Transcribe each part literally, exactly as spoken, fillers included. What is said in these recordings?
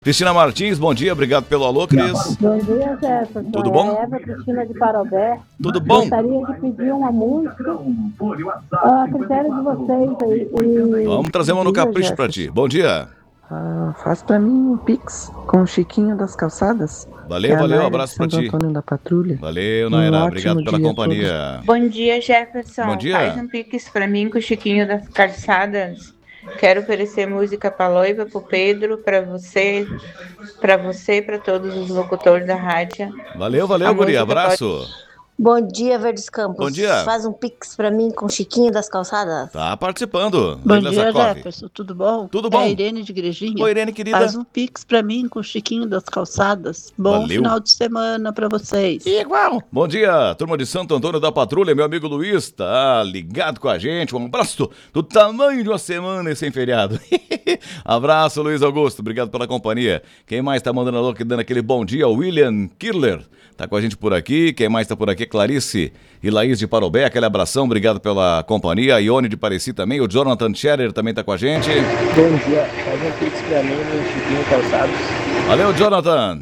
Cristina Martins, bom dia, obrigado pelo alô, Cris. Bom dia, Jefferson. Tudo bom? É Eva Cristina de Parobé. Tudo bom? Gostaria de pedir uma música a critério de vocês aí. E... Vamos trazer uma no capricho pra ti. Bom dia. Ah, faz pra mim um pix com o Chiquinho das Calçadas. Valeu, é valeu, Naira, abraço pra Santo ti. Antônio da Patrulha. Valeu, Naira, Um obrigado pela dia companhia. Bom dia, Jefferson. Bom dia. Faz um pix pra mim com o Chiquinho das Calçadas. Quero oferecer música pra Loiva, pro Pedro, pra você, pra você e pra todos os locutores da rádio. Valeu, valeu, A guri, música abraço. pode- Bom dia, Verdes Campos. Bom dia. Faz um pix pra mim com Chiquinho das Calçadas. Tá participando. Bom Leila dia, Zakov. Jefferson. Tudo bom? Tudo bom? É a Irene de Igrejinha. Oi, Irene, querida. Faz um pix pra mim com o Chiquinho das Calçadas. Bom Valeu. final de semana pra vocês. Igual. Bom dia, turma de Santo Antônio da Patrulha, meu amigo Luiz, tá ligado com a gente, um abraço do tamanho de uma semana e sem feriado. Abraço, Luiz Augusto, obrigado pela companhia. Quem mais tá mandando alô, dando aquele bom dia? O William Kirler tá com a gente por aqui. Quem mais tá por aqui? Clarice e Laís de Parobé, aquele abração, obrigado pela companhia. A Ione de Pareci também, o Jonathan Scherer também tá com a gente. Bom dia, faz um pix pra mim no Chiquinho Calçados. Valeu, Jonathan.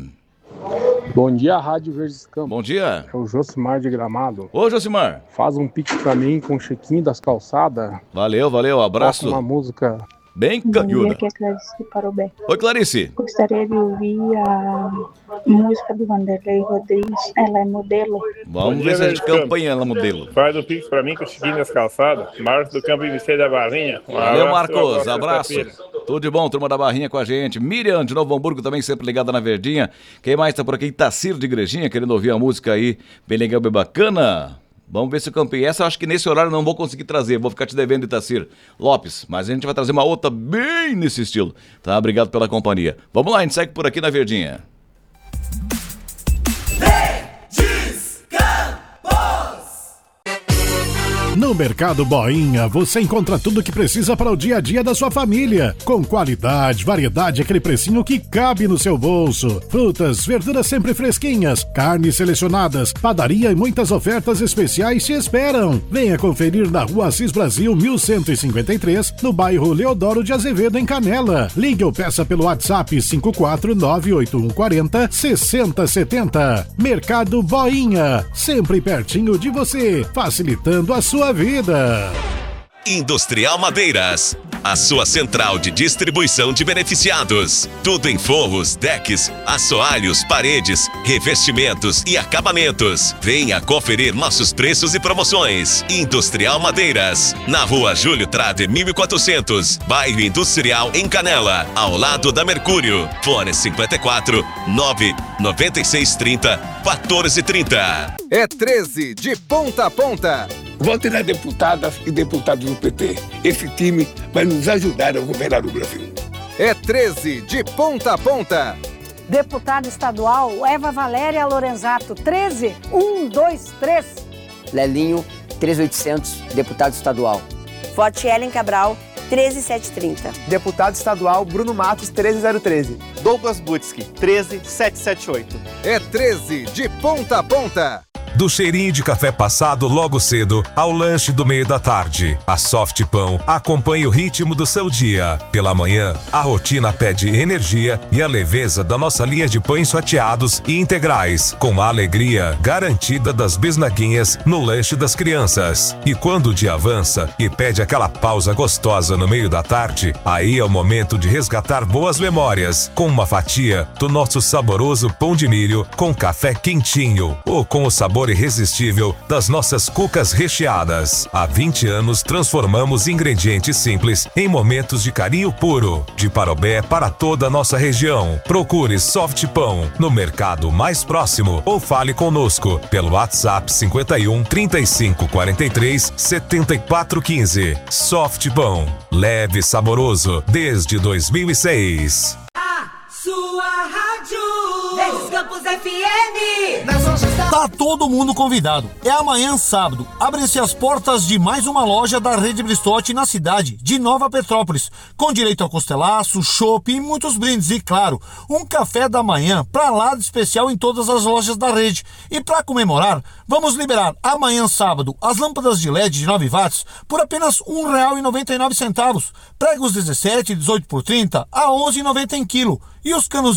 Bom dia, Rádio Verdes Campos. Bom dia. É o Josimar de Gramado. Ô, Josimar. Faz um pix pra mim com o Chiquinho das Calçadas. Valeu, valeu, abraço. Toca uma música. Bem Bom dia, canhuda. aqui é Clarice de Parobé. Oi, Clarice. Gostaria de ouvir a música do Vanderlei Rodrigues. Ela é modelo. Vamos Bom ver dia, se a gente Verdes campanha ela modelo. Faz um pix pra mim com o Chiquinho das Calçadas. Marcos do Campo I B C da Barrinha. Um Valeu, abraço, Marcos. boa Abraço. sexta-feira. Tudo de bom, turma da Barrinha com a gente. Miriam de Novo Hamburgo também sempre ligada na Verdinha. Quem mais tá por aqui? Itacir de Igrejinha, querendo ouvir a música aí. Bem legal, bem bacana. Vamos ver se eu campei. Essa eu acho que nesse horário não vou conseguir trazer. Vou ficar te devendo, Itacir Lopes. Mas a gente vai trazer uma outra bem nesse estilo. Tá? Obrigado pela companhia. Vamos lá, a gente segue por aqui na Verdinha. No Mercado Boinha, você encontra tudo o que precisa para o dia a dia da sua família. Com qualidade, variedade e aquele precinho que cabe no seu bolso. Frutas, verduras sempre fresquinhas, carnes selecionadas, padaria e muitas ofertas especiais te esperam. Venha conferir na Rua Assis Brasil mil cento e cinquenta e três, no bairro Leodoro de Azevedo, em Canela. Ligue ou peça pelo WhatsApp cinco quatro nove oito um quatro zero seis zero sete zero. Mercado Boinha, sempre pertinho de você, facilitando a sua vida. Industrial Madeiras, a sua central de distribuição de beneficiados. Tudo em forros, decks, assoalhos, paredes, revestimentos e acabamentos. Venha conferir nossos preços e promoções. Industrial Madeiras, na Rua Júlio Trade mil e quatrocentos, bairro Industrial, em Canela, ao lado da Mercúrio. Fone cinquenta e quatro, nove nove seis trinta, quatorze trinta. É treze de ponta a ponta. Vote nas deputadas e deputados do P T. Esse time vai nos ajudar a governar o Brasil. É treze de ponta a ponta. Deputada estadual Eva Valéria Lorenzato, treze um dois três. Lelinho, treze mil e oitocentos, deputado estadual. Vote Ellen Cabral, treze mil setecentos e trinta. Deputado estadual Bruno Matos, treze mil treze. Douglas Butsky, treze mil setecentos e setenta e oito. É treze de ponta a ponta. Do cheirinho de café passado logo cedo ao lanche do meio da tarde, a Soft Pão acompanha o ritmo do seu dia. Pela manhã, a rotina pede energia e a leveza da nossa linha de pães fatiados e integrais, com a alegria garantida das bisnaguinhas no lanche das crianças. E quando o dia avança e pede aquela pausa gostosa no meio da tarde, aí é o momento de resgatar boas memórias, com uma fatia do nosso saboroso pão de milho com café quentinho ou com o sabor irresistível das nossas cucas recheadas. Há vinte anos transformamos ingredientes simples em momentos de carinho puro. De Parobé para toda a nossa região. Procure Soft Pão no mercado mais próximo ou fale conosco pelo WhatsApp cinquenta e um, trinta e cinco, quarenta e três, setenta e quatro, quinze. Soft Pão, leve e saboroso desde dois mil e seis. A sua rádio Verdes Campos F M. Tá todo mundo convidado. É amanhã, sábado. Abrem-se as portas de mais uma loja da Rede Bristotti na cidade de Nova Petrópolis, com direito a costelaço, chopp e muitos brindes. E, claro, um café da manhã pra lá de especial em todas as lojas da rede. E para comemorar, vamos liberar amanhã, sábado, as lâmpadas de L E D de nove watts por apenas um real e noventa e nove centavos. Pregos dezessete e dezoito por trinta a onze reais e noventa centavos em quilo. E os canos